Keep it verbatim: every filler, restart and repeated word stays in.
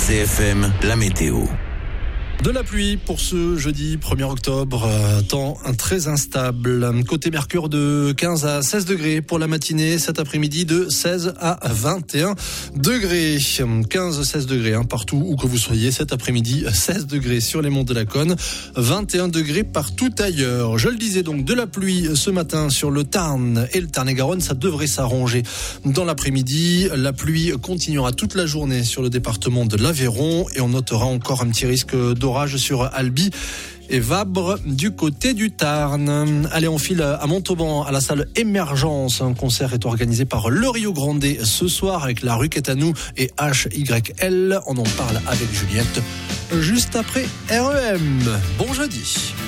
C F M, la météo. De la pluie pour ce jeudi premier octobre, euh, temps très instable. Côté Mercure de quinze à seize degrés pour la matinée, cet après-midi de seize à vingt et un degrés. quinze à seize degrés hein, partout où que vous soyez cet après-midi, seize degrés sur les monts de la Cône, vingt et un degrés partout ailleurs. Je le disais donc, de la pluie ce matin sur le Tarn et le Tarn-et-Garonne, ça devrait s'arranger dans l'après-midi. La pluie continuera toute la journée sur le département de l'Aveyron et on notera encore un petit risque d'orage sur Albi et Vabre du côté du Tarn. Allez, on file à Montauban à la salle Émergence. Un concert est organisé par le Rio Grande ce soir avec la rue Quétanou et H Y L. On en parle avec Juliette juste après R E M. Bon jeudi.